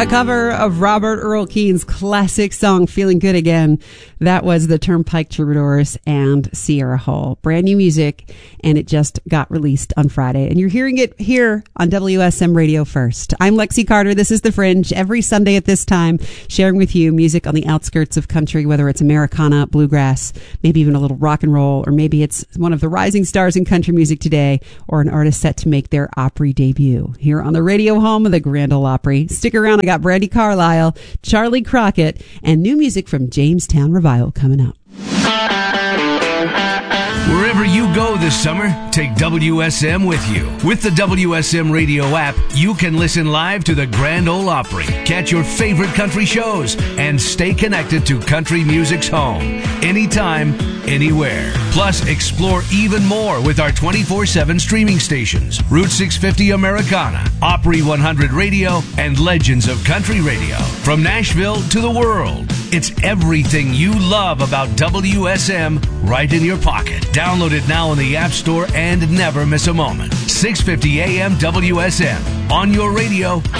A cover of Robert Earl Keen's classic song, Feeling Good Again. That was the Turnpike Troubadours and Sierra Hull. Brand new music, and it just got released on Friday. And you're hearing it here on WSM Radio First. I'm Lexi Carter. This is The Fringe. Every Sunday at this time, sharing with you music on the outskirts of country, whether it's Americana, bluegrass, maybe even a little rock and roll, or maybe it's one of the rising stars in country music today, or an artist set to make their Opry debut here on the radio home of the Grand Ole Opry. Stick around. I got Brandi Carlile, Charlie Crockett, and new music from Jamestown Revival coming up. Wherever you go this summer, take WSM with you. With the WSM radio app, you can listen live to the Grand Ole Opry, catch your favorite country shows, and stay connected to country music's home. Anytime, anywhere. Plus, explore even more with our 24/7 streaming stations, Route 650 Americana, Opry 100 Radio, and Legends of Country Radio. From Nashville to the world, it's everything you love about WSM right in your pocket. Download it now in the App Store and never miss a moment. 650 AM WSM on your radio